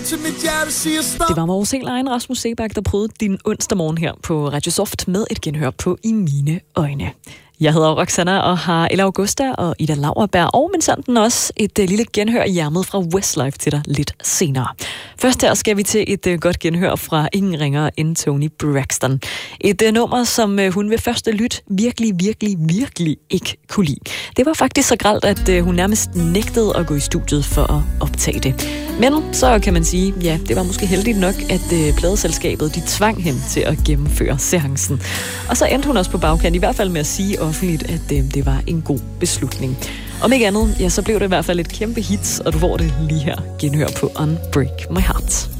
til mit hjerte siger stop. Det var vores helt egen Rasmus Seebach, der prøvede din onsdag morgen her på Radio Soft med et genhør på I mine øjne. Jeg hedder Roxanna og har Ella Augusta og Ida Lauerberg og men også et lille genhør i hjermet fra Westlife til dig lidt senere. Først her skal vi til et godt genhør fra ingen ringere end Toni Braxton. Et nummer, som hun ved første lyt virkelig ikke kunne lide. Det var faktisk så grelt, at hun nærmest nægtede at gå i studiet for at optage det. Men så kan man sige, ja, det var måske heldigt nok, at pladeselskabet de tvang hende til at gennemføre seancen. Og så endte hun også på bagkant, i hvert fald med at sige offentligt, at det var en god beslutning. Om ikke andet, ja, så blev det i hvert fald et kæmpe hit, og du får det lige her genhør på Unbreak My Heart.